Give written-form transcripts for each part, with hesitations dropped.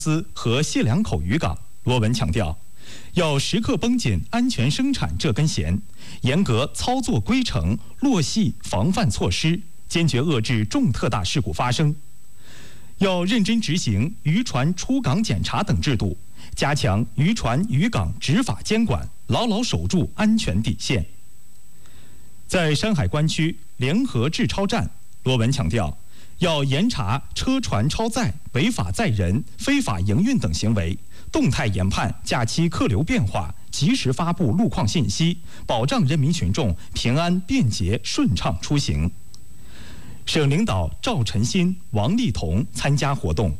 司和谢良口渔港，罗文强调，要时刻绷紧安全生产这根弦，严格操作规程，落细防范措施，坚决遏制重特大事故发生。要认真执行渔船出港检查等制度，加强渔船渔港执法监管，牢牢守住安全底线。在山海关区联合治超站，罗文强调，要严查车船超载、违法载人、非法营运等行为，动态研判假期客流变化，及时发布路况信息，保障人民群众平安、便捷、顺畅出行。省领导赵晨新、王丽彤参加活动。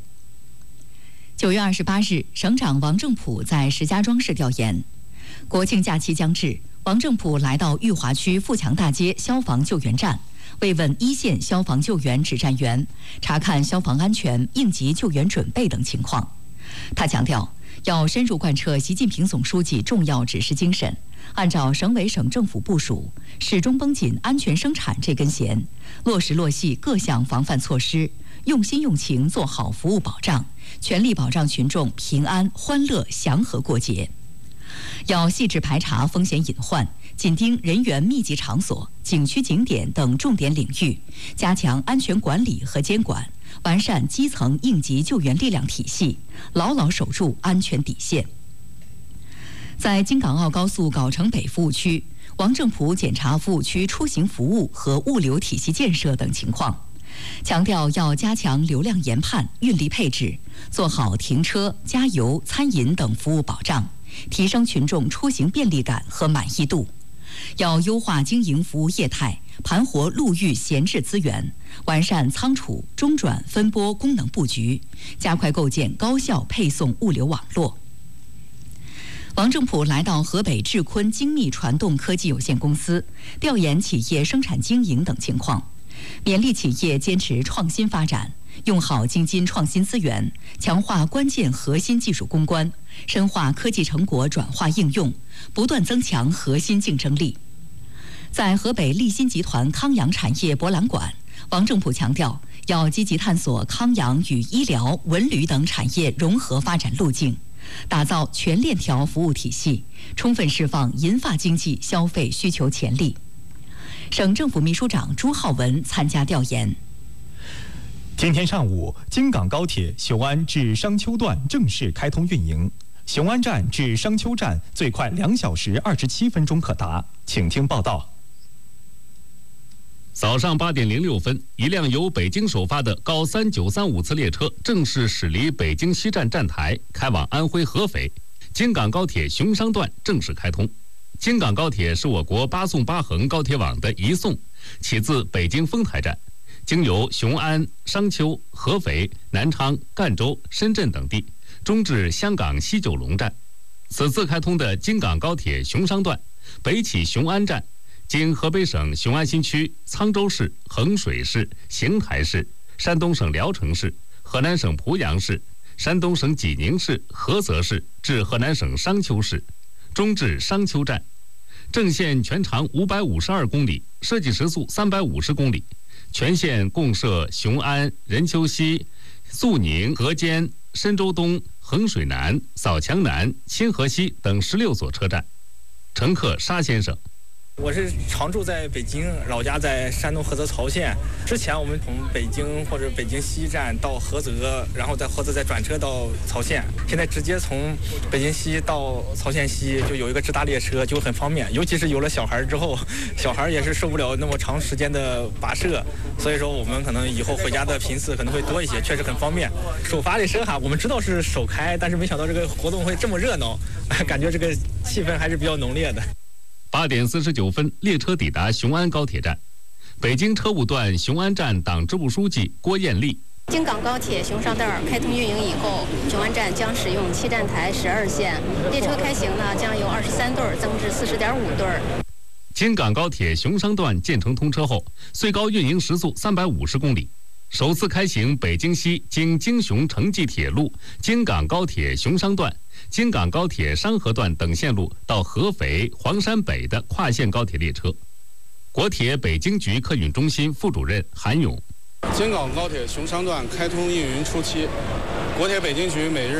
9月28日，省长王正普在石家庄市调研。国庆假期将至，王正普来到裕华区富强大街消防救援站，慰问一线消防救援指战员，查看消防安全、应急救援准备等情况。他强调，要深入贯彻习近平总书记重要指示精神，按照省委省政府部署，始终绷紧安全生产这根弦，落实落细各项防范措施，用心用情做好服务保障，全力保障群众平安、欢乐、祥和过节。要细致排查风险隐患，紧盯人员密集场所、景区景点等重点领域，加强安全管理和监管，完善基层应急救援力量体系，牢牢守住安全底线。在京港澳高速藁城北服务区，王正普检查服务区出行服务和物流体系建设等情况，强调要加强流量研判、运力配置，做好停车、加油、餐饮等服务保障，提升群众出行便利感和满意度。要优化经营服务业态，盘活陆域闲置资源，完善仓储、中转、分拨功能布局，加快构建高效配送物流网络。王正普来到河北智坤精密传动科技有限公司，调研企业生产经营等情况，勉励企业坚持创新发展，用好京津创新资源，强化关键核心技术攻关，深化科技成果转化应用，不断增强核心竞争力。在河北立新集团康阳产业博览馆，王正普强调，要积极探索康阳与医疗、文旅等产业融合发展路径，打造全链条服务体系，充分释放银发经济消费需求潜力。省政府秘书长朱浩文参加调研。 今天上午，京港高铁雄安至商丘段正式开通运营，雄安站至商丘站最快2小时27分钟可达。请听报道。 早上8点06分，一辆由北京首发的高3935次列车正式驶离北京西站站台，开往安徽合肥。京港高铁雄商段正式开通。京港高铁是我国8纵8横高铁网的一纵，起自北京丰台站，经由雄安、商丘、合肥、南昌、赣州、深圳等地，终至香港西九龙站。此次开通的京港高铁雄商段，北起雄安站，经河北省雄安新区、沧州市、衡水市、邢台市、山东省聊城市、河南省濮阳市、山东省济宁市、菏泽市至河南省商丘市，终至商丘站。正线全长552公里，设计时速350公里，全线共设雄安、任丘西、肃宁、河间、深州东、衡水南、扫墙南、清河西等16所车站。乘客沙先生： 我是常住在北京，老家在山东菏泽曹县。之前我们从北京或者北京西站到菏泽，然后在菏泽再转车到曹县。现在直接从北京西到曹县西就有一个直达列车，就很方便。尤其是有了小孩之后，小孩也是受不了那么长时间的跋涉，所以说我们可能以后回家的频次可能会多一些，确实很方便。首发列车哈，我们知道是首开，但是没想到这个活动会这么热闹，感觉这个气氛还是比较浓烈的。 8点49分，列车抵达雄安高铁站。北京车务段雄安站党支部书记郭艳丽： 京港高铁雄商段开通运营以后，雄安站将使用7站台12线，列车开行呢将由23对增至40.5对。 京港高铁雄商段建成通车后，最高运营时速350公里，首次开行北京西经京雄城际铁路、京港高铁雄商段、京港高铁商河段等线路到合肥、黄山北的跨线高铁列车。国铁北京局客运中心副主任韩勇： 京港高铁熊山段开通运营初期，国铁北京局每日